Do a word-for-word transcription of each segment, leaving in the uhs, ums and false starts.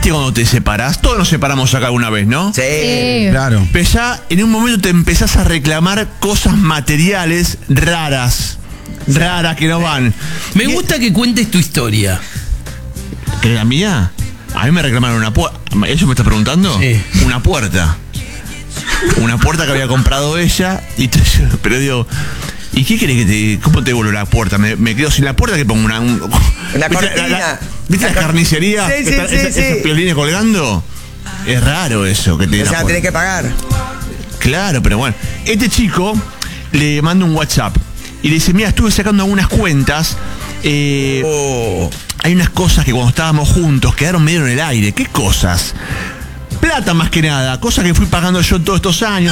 ¿Viste cuando te separás? Todos nos separamos acá alguna vez, ¿no? Sí. Sí. Claro. Pero ya en un momento te empezás a reclamar cosas materiales raras. Raras que no van. Me gusta que cuentes tu historia. ¿Que la mía? A mí me reclamaron una puerta. ¿Eso me está preguntando? Sí. Una puerta. Una puerta que había comprado ella. Y te- pero digo, ¿y qué querés que te... ¿Cómo te devuelvo la puerta? ¿Me, me quedo sin la puerta que pongo una... un- Una ¿Viste la- cortina. la- ¿Viste La las cor- carnicerías? Sí, que sí, están sí, esas, sí. esos piolines colgando. Es raro eso que te den O la sea, puerta. tenés que pagar. Claro, pero bueno. Este chico le manda un WhatsApp y le dice, mira, estuve sacando algunas cuentas. Eh, Oh. Hay unas cosas que cuando estábamos juntos quedaron medio en el aire. ¿Qué cosas? Plata más que nada, cosas que fui pagando yo todos estos años.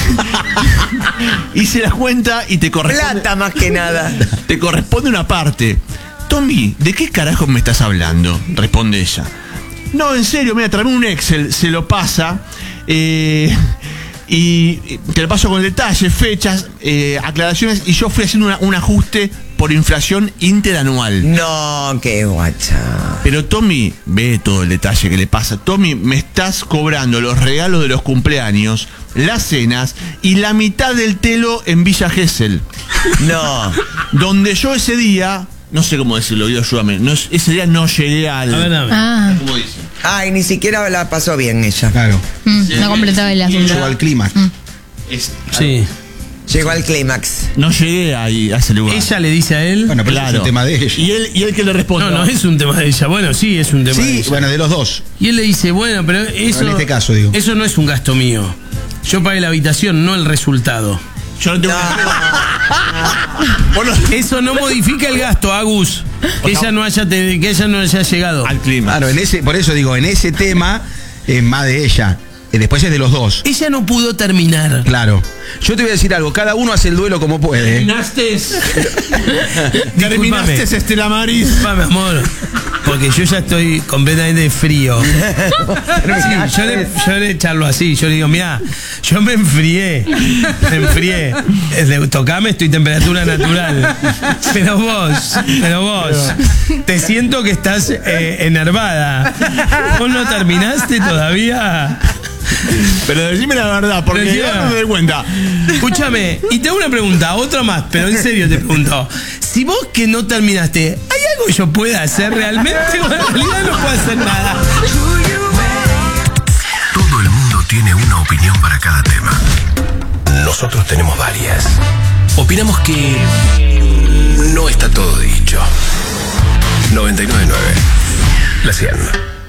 Hice las cuentas y te corresponde, Plata más que nada. te corresponde una parte. Tommy, ¿de qué carajo me estás hablando? Responde ella. No, en serio, mira, tráeme un Excel, se lo pasa. Eh, y te lo paso con detalle, fechas, eh, aclaraciones. Y yo fui haciendo una- un ajuste por inflación interanual. No, qué guacha. Pero Tommy, ve todo el detalle que le pasa. Tommy, me estás cobrando los regalos de los cumpleaños, las cenas y la mitad del telo en Villa Gesell. No. Donde yo ese día, no sé cómo decirlo, Guido, ayúdame. No, ese día no llegué al. A ver, dame. Ah, ¿Cómo dice? Ay, ni siquiera la pasó bien ella. Claro. mm, no completaba el asunto. Llegó al clímax. Es- Sí. Llegó al clímax. no llegué ahí a ese lugar. Ella le dice a él. Bueno, pero ese es un tema de ella. Y él, y él que le responde. No, no es un tema de ella. Bueno, sí, es un tema de Sí, ella. bueno, de los dos. Y él le dice, bueno, pero eso. En este caso, digo. Eso no es un gasto mío. Yo pagué la habitación, no el resultado. Yo no tengo Bueno, Eso no modifica el gasto, Agus. Que ella no haya, te- que ella no haya llegado. al clima. Claro, en ese, por eso digo, en ese tema es más de ella. Eh, Después es de los dos. Ella no pudo terminar. Claro. Yo te voy a decir algo, cada uno hace el duelo como puede. ¿eh? ¿Terminaste? Terminaste, Estela Maris. Disculpame, amor. Porque yo ya estoy completamente frío. Sí, yo, le, yo le charlo así, yo le digo, mira, yo me enfrié, me enfrié. Es de, tocame, estoy temperatura natural. Pero vos, pero vos, te siento que estás eh, enervada. ¿Vos no terminaste todavía? Pero decime la verdad, porque Pero yo ya. no me doy cuenta. Escúchame, y te hago una pregunta, otra más, pero en serio te pregunto. Si vos que no terminaste, ¿hay algo que yo pueda hacer realmente? Bueno, en realidad no puedo hacer nada. Todo el mundo tiene una opinión para cada tema. Nosotros tenemos varias. Opinamos que no está todo dicho. noventa y nueve punto nueve. La cien.